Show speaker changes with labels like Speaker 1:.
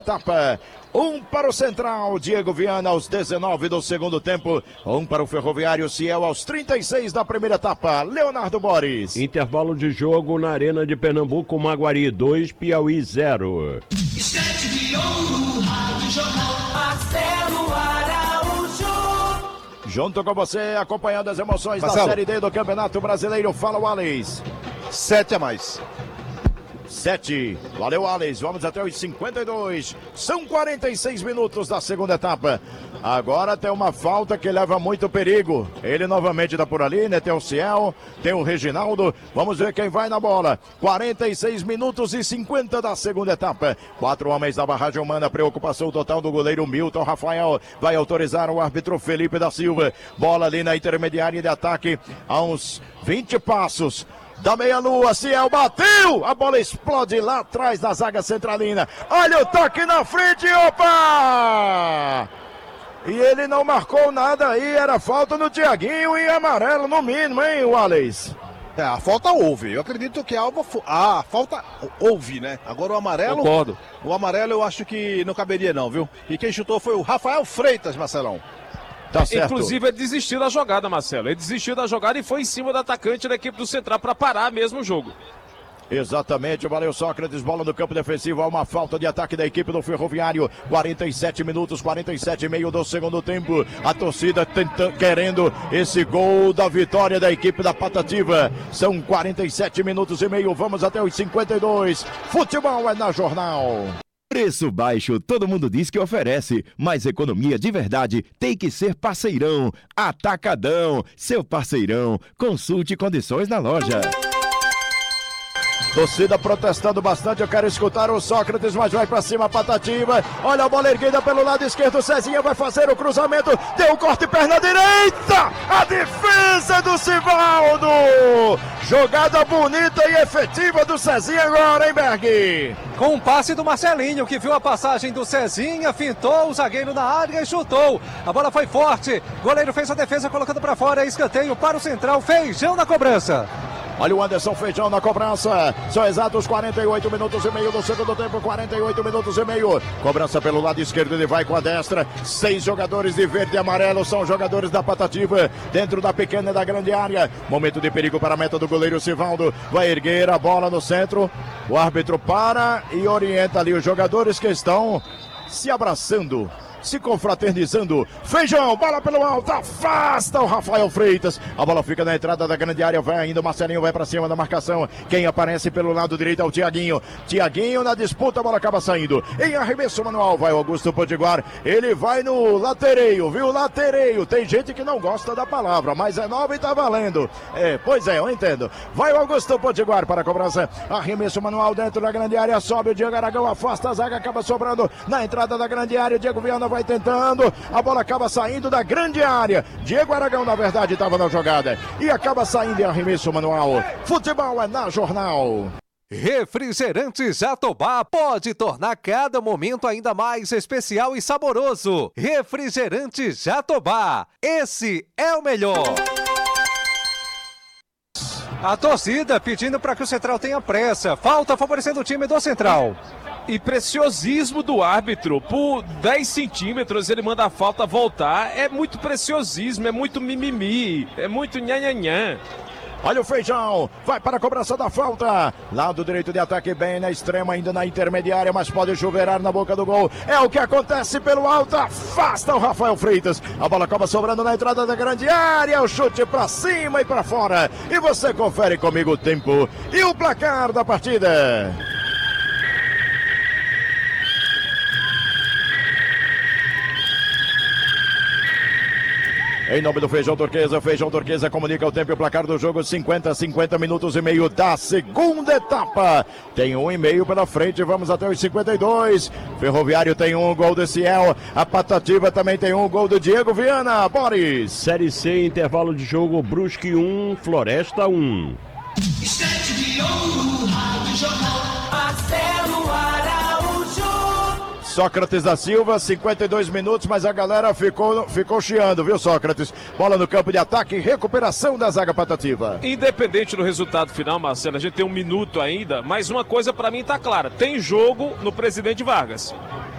Speaker 1: Etapa, para o Central, Diego Viana aos 19 do segundo tempo, para o Ferroviário, Ciel aos 36 da primeira etapa, Leonardo Boris.
Speaker 2: Intervalo de jogo na Arena de Pernambuco, Maguari 2, Piauí 0.
Speaker 3: Estete de ouro, Rádio Jornal, Marcelo Araújo.
Speaker 1: Junto com você, acompanhando as emoções da Série D do Campeonato Brasileiro, fala o Alex.
Speaker 4: 7 a mais.
Speaker 1: 7. Valeu, Alex. Vamos até os 52. São 46 minutos da segunda etapa. Agora tem uma falta que leva muito perigo. Ele novamente tá por ali, né? Tem o Ciel, tem o Reginaldo. Vamos ver quem vai na bola. 46 minutos e 50 da segunda etapa. 4 homens da barragem humana. Preocupação total do goleiro Milton Rafael. Vai autorizar o árbitro Felipe da Silva. Bola ali na intermediária de ataque. A uns 20 passos da meia-lua, Ciel bateu, a bola explode lá atrás da zaga centralina, olha o toque na frente, opa! E ele não marcou nada aí, era falta no Thiaguinho e amarelo no mínimo, hein, Wallace?
Speaker 4: A falta houve, eu acredito que a falta houve, né? Agora o amarelo,
Speaker 5: concordo.
Speaker 4: O amarelo eu acho que não caberia não, viu? E quem chutou foi o Rafael Freitas, Marcelão.
Speaker 1: Tá certo.
Speaker 5: Inclusive ele desistiu da jogada, Marcelo. Ele desistiu da jogada e foi em cima do atacante da equipe do Central para parar mesmo o jogo.
Speaker 1: Exatamente, valeu Sócrates, bola no campo defensivo, há uma falta de ataque da equipe do Ferroviário, 47 minutos, 47,5 do segundo tempo, a torcida querendo esse gol da vitória da equipe da Patativa, são 47 minutos e meio, vamos até os 52, futebol é na Jornal.
Speaker 6: Preço baixo, todo mundo diz que oferece, mas economia de verdade tem que ser Parceirão. Atacadão, seu parceirão. Consulte condições na loja.
Speaker 1: Torcida protestando bastante, eu quero escutar o Sócrates, mas vai pra cima a Patativa. Olha a bola erguida pelo lado esquerdo, Cezinha vai fazer o cruzamento, deu um corte, perna direita, a defesa do Sivaldo. Jogada bonita e efetiva do Cezinha agora, hein, Berg?
Speaker 7: Com um passe do Marcelinho, que viu a passagem do Cezinha, fintou o zagueiro na área e chutou. A bola foi forte, goleiro fez a defesa colocando pra fora, escanteio para o Central, Feijão na cobrança.
Speaker 1: Olha o Anderson Feijão na cobrança. São exatos 48 minutos e meio do segundo tempo. 48 minutos e meio. Cobrança pelo lado esquerdo, ele vai com a destra. 6 jogadores de verde e amarelo são jogadores da Patativa. Dentro da pequena e da grande área. Momento de perigo para a meta do goleiro Sivaldo. Vai erguer a bola no centro. O árbitro para e orienta ali os jogadores que estão se abraçando, se confraternizando. Feijão, bola pelo alto, afasta o Rafael Freitas. A bola fica na entrada da grande área, vai ainda o Marcelinho, vai pra cima da marcação. Quem aparece pelo lado direito é o Thiaguinho. Thiaguinho na disputa, a bola acaba saindo. Em arremesso manual, vai o Augusto Potiguar. Ele vai no latereio, viu? Latereio. Tem gente que não gosta da palavra, mas é nova e tá valendo. Pois é, eu entendo. Vai o Augusto Potiguar para a cobrança. Arremesso manual dentro da grande área, sobe o Diego Aragão, afasta a zaga, acaba sobrando na entrada da grande área. Diego Viana vai tentando, a bola acaba saindo da grande área. Diego Aragão, na verdade, estava na jogada e acaba saindo em arremesso manual. Futebol é na Jornal.
Speaker 7: Refrigerante Jatobá pode tornar cada momento ainda mais especial e saboroso. Refrigerante Jatobá, esse é o melhor. A torcida pedindo para que o Central tenha pressa. Falta favorecendo o time do Central.
Speaker 5: E preciosismo do árbitro, por 10 centímetros ele manda a falta voltar, é muito preciosismo, é muito mimimi, é muito nhanhanhã.
Speaker 1: Olha o Feijão, vai para a cobrança da falta, lado direito de ataque bem na extrema, ainda na intermediária, mas pode chuveirar na boca do gol, é o que acontece pelo alto, afasta o Rafael Freitas, a bola acaba sobrando na entrada da grande área, o chute para cima e para fora, e você confere comigo o tempo e o placar da partida. Em nome do Feijão Turquesa comunica o tempo e o placar do jogo, 50 minutos e meio da segunda etapa. Tem 1,5 pela frente, vamos até os 52. Ferroviário tem um gol do Ciel, a Patativa também tem um gol do Diego Viana. Boris.
Speaker 2: Série C, intervalo de jogo, Brusque 1, Floresta 1.
Speaker 3: Estete de ouro, Rádio Jornal, Marcelo Araújo.
Speaker 1: Sócrates da Silva, 52 minutos, mas a galera ficou chiando, viu, Sócrates? Bola no campo de ataque, recuperação da zaga Patativa.
Speaker 5: Independente do resultado final, Marcelo, a gente tem 1 minuto ainda, mas uma coisa pra mim tá clara, tem jogo no Presidente Vargas.